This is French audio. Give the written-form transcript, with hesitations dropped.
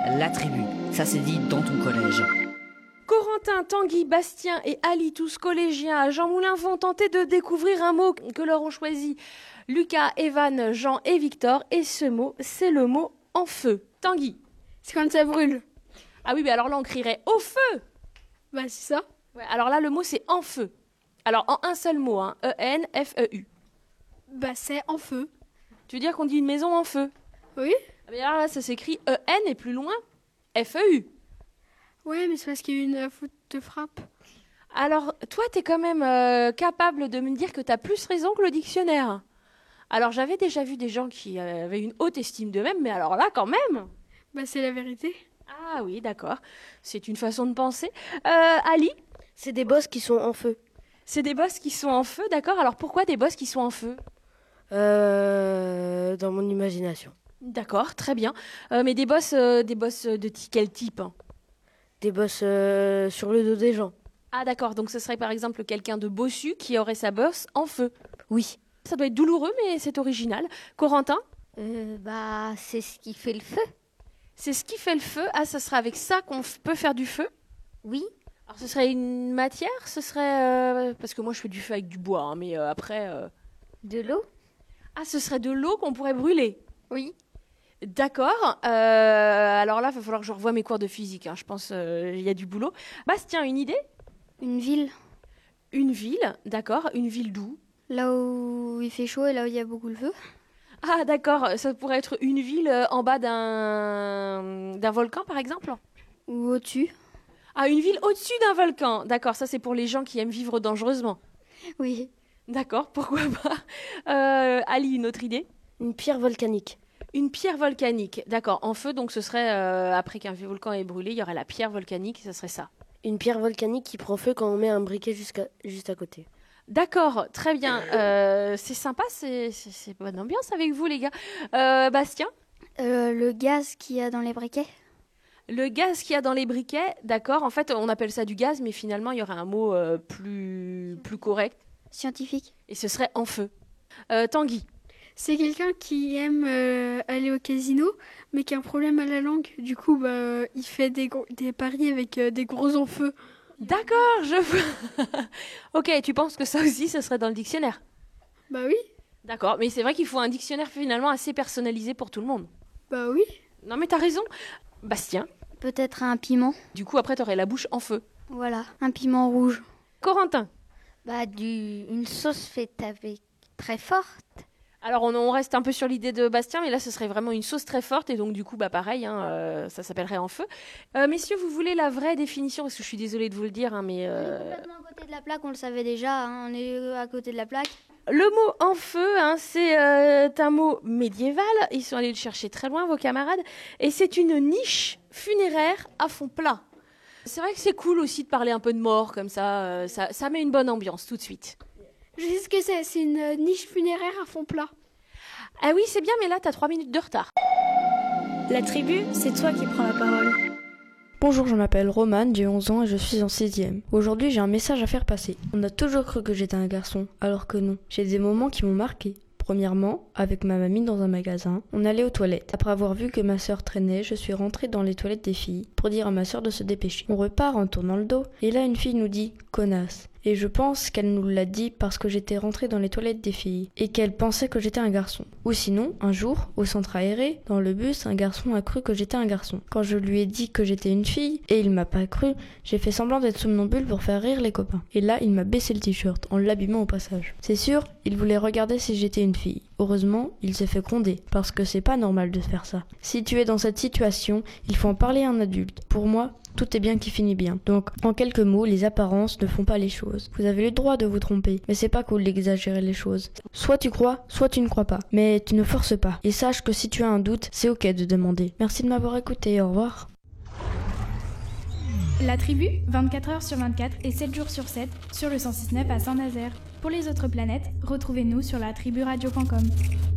La tribu, ça c'est dit dans ton collège. Corentin, Tanguy, Bastien et Ali, tous collégiens à Jean Moulin, vont tenter de découvrir un mot que leur ont choisi Lucas, Evan, Jean et Victor. Et ce mot, c'est le mot en feu. Tanguy. C'est quand ça brûle. Ah oui, mais alors là on crierait au feu. Bah c'est ça. Ouais, alors là le mot c'est en feu. Alors en un seul mot, hein, E-N-F-E-U. Bah c'est en feu. Tu veux dire qu'on dit une maison en feu? Oui. Mais alors là ça s'écrit E-N et plus loin F-E-U. Ouais, mais c'est parce qu'il y a eu une faute de frappe. Alors, toi, t'es quand même capable de me dire que t'as plus raison que le dictionnaire. Alors, j'avais déjà vu des gens qui avaient une haute estime d'eux-mêmes, mais alors là, quand même. Bah c'est la vérité. Ah oui, d'accord. C'est une façon de penser. Ali? C'est des bosses qui sont en feu. C'est des bosses qui sont en feu, d'accord. Alors, pourquoi des bosses qui sont en feu? Dans mon imagination. D'accord, très bien. Mais des bosses de quel type? Des bosses sur le dos des gens. Ah d'accord, donc ce serait par exemple quelqu'un de bossu qui aurait sa bosse en feu. Oui. Ça doit être douloureux, mais c'est original. Corentin? C'est ce qui fait le feu. C'est ce qui fait le feu. Ah, ça sera avec ça qu'on peut faire du feu? Oui. Alors ce serait une matière? Ce serait... parce que moi je fais du feu avec du bois, hein, mais après... De l'eau? Ah, ce serait de l'eau qu'on pourrait brûler? Oui. D'accord. Alors là, il va falloir que je revoie mes cours de physique, hein. Je pense il y a du boulot. Bastien, une idée? Une ville. Une ville, d'accord. Une ville d'où? Là où il fait chaud et là où il y a beaucoup de feu. Ah d'accord, ça pourrait être une ville en bas d'un volcan par exemple? Ou au-dessus. Ah, une ville au-dessus d'un volcan. D'accord, ça c'est pour les gens qui aiment vivre dangereusement. Oui. D'accord, pourquoi pas. Ali, une autre idée? Une pierre volcanique. Une pierre volcanique, d'accord. En feu, donc ce serait, après qu'un volcan ait brûlé, il y aurait la pierre volcanique, ça serait ça. Une pierre volcanique qui prend feu quand on met un briquet juste à côté. D'accord, très bien. C'est sympa, c'est bonne ambiance avec vous les gars. Bastien? Le gaz qu'il y a dans les briquets. Le gaz qu'il y a dans les briquets, d'accord. En fait, on appelle ça du gaz, mais finalement, il y aurait un mot plus correct. Scientifique. Et ce serait en feu. Tanguy? C'est quelqu'un qui aime aller au casino, mais qui a un problème à la langue. Du coup, il fait des paris avec des gros en feu. D'accord, je vois. Ok, tu penses que ça aussi, ce serait dans le dictionnaire? Bah oui. D'accord, mais c'est vrai qu'il faut un dictionnaire finalement assez personnalisé pour tout le monde. Bah oui. Non mais t'as raison. Bastien? Peut-être un piment. Du coup, après, t'aurais la bouche en feu. Voilà, un piment rouge. Corentin? Une sauce faite avec très forte. Alors, on reste un peu sur l'idée de Bastien, mais là, ce serait vraiment une sauce très forte, et donc, du coup, pareil, hein, ça s'appellerait en feu. Messieurs, vous voulez la vraie définition? Parce que je suis désolée de vous le dire, hein, mais... On est complètement à côté de la plaque, on le savait déjà, hein, on est à côté de la plaque. Le mot en feu, hein, c'est un mot médiéval. Ils sont allés le chercher très loin, vos camarades. Et c'est une niche funéraire à fond plat. C'est vrai que c'est cool aussi de parler un peu de mort, comme ça, ça met une bonne ambiance tout de suite. Je sais ce que c'est une niche funéraire à fond plat. Ah oui, c'est bien, mais là, t'as 3 minutes de retard. La tribu, c'est toi qui prends la parole. Bonjour, je m'appelle Romane, j'ai 11 ans et je suis en 6e. Aujourd'hui, j'ai un message à faire passer. On a toujours cru que j'étais un garçon, alors que non. J'ai des moments qui m'ont marqué. Premièrement, avec ma mamie dans un magasin, on allait aux toilettes. Après avoir vu que ma sœur traînait, je suis rentrée dans les toilettes des filles pour dire à ma sœur de se dépêcher. On repart en tournant le dos, et là une fille nous dit « connasse ». Et je pense qu'elle nous l'a dit parce que j'étais rentrée dans les toilettes des filles et qu'elle pensait que j'étais un garçon. Ou sinon, un jour, au centre aéré, dans le bus, un garçon a cru que j'étais un garçon. Quand je lui ai dit que j'étais une fille et il m'a pas cru, j'ai fait semblant d'être somnambule pour faire rire les copains. Et là, il m'a baissé le t-shirt en l'abîmant au passage. C'est sûr, il voulait regarder si j'étais une fille. Heureusement, il s'est fait gronder parce que c'est pas normal de faire ça. Si tu es dans cette situation, il faut en parler à un adulte. Pour moi, tout est bien qui finit bien. Donc, en quelques mots, les apparences ne font pas les choses. Vous avez le droit de vous tromper, mais c'est pas cool d'exagérer les choses. Soit tu crois, soit tu ne crois pas. Mais tu ne forces pas. Et sache que si tu as un doute, c'est ok de demander. Merci de m'avoir écouté, au revoir. La tribu, 24 heures sur 24 et 7 jours sur 7, sur le 106.9 à Saint-Nazaire. Pour les autres planètes, retrouvez-nous sur latriburadio.com.